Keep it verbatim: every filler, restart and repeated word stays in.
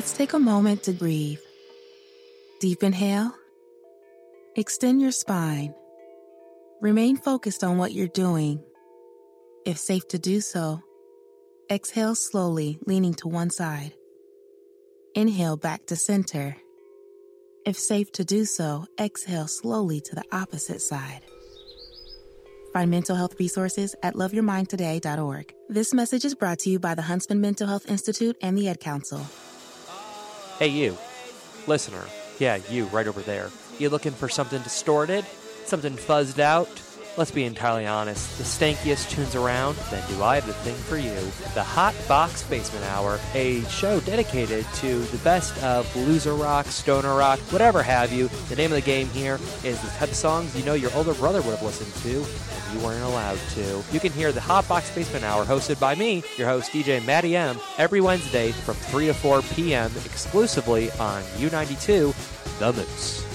Let's take a moment to breathe. Deep inhale. Extend your spine. Remain focused on what you're doing. If safe to do so, exhale slowly, leaning to one side. Inhale back to center. If safe to do so, exhale slowly to the opposite side. Find mental health resources at love your mind today dot org. This message is brought to you by the Huntsman Mental Health Institute and the Ed Council. Hey, you. Listener. Yeah, you right over there. You looking for something distorted? Something fuzzed out? Let's be entirely honest, the stankiest tunes around, then do I have the thing for you. The Hot Box Basement Hour, a show dedicated to the best of loser rock, stoner rock, whatever have you. The name of the game here is the type of songs you know your older brother would have listened to, and you weren't allowed to. You can hear the Hot Box Basement Hour, hosted by me, your host, D J Matty M, every Wednesday from three to four p.m. exclusively on U ninety-two, The Moose.